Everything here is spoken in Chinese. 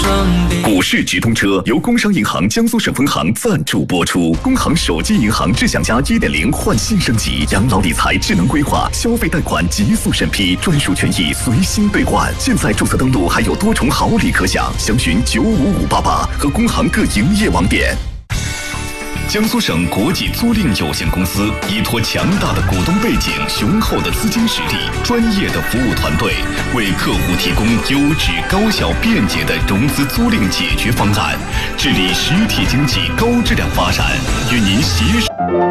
股市直通车由工商银行江苏省分行赞助播出。工行手机银行智享家 1.0 换新升级，养老理财智能规划，消费贷款极速审批，专属权益随心兑换。现在注册登录还有多重好礼可享，详询95588和工行各营业网点。江苏省国际租赁有限公司依托强大的股东背景、雄厚的资金实力、专业的服务团队，为客户提供优质、高效、便捷的融资租赁解决方案，致力实体经济高质量发展，与您携手。